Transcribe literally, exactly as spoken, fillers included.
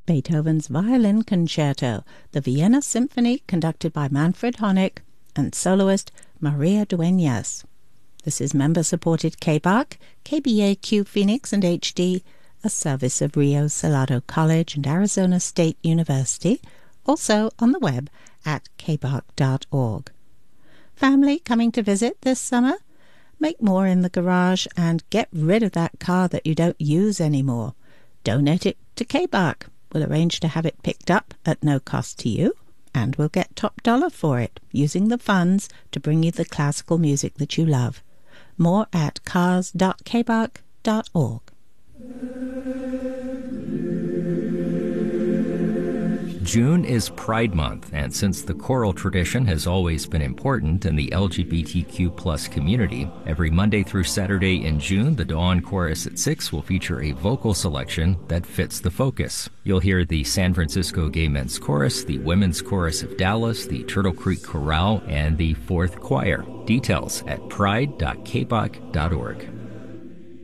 Beethoven's Violin Concerto, the Vienna Symphony conducted by Manfred Honeck and soloist Maria Dueñas. This is member-supported K B A C, K B A Q Phoenix and H D, a service of Rio Salado College and Arizona State University, also on the web at k b a c dot org. Family coming to visit this summer? Make more in the garage and get rid of that car that you don't use anymore. Donate it to K B A C. We'll arrange to have it picked up at no cost to you, and we'll get top dollar for it, using the funds to bring you the classical music that you love. More at cars dot k b a c dot org. June is Pride Month, and since the choral tradition has always been important in the L G B T Q plus community, every Monday through Saturday in June, the Dawn Chorus at six will feature a vocal selection that fits the focus. You'll hear the San Francisco Gay Men's Chorus, the Women's Chorus of Dallas, the Turtle Creek Chorale, and the Fourth Choir. Details at pride dot k b a c dot org.